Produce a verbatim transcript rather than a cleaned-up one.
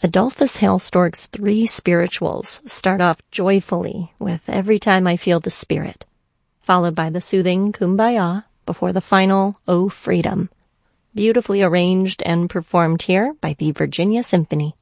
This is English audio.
Adolphus Hailstork's three spirituals start off joyfully with Every Time I Feel the Spirit, followed by the soothing Kumbaya before the final Oh Freedom, beautifully arranged and performed here by the Virginia Symphony.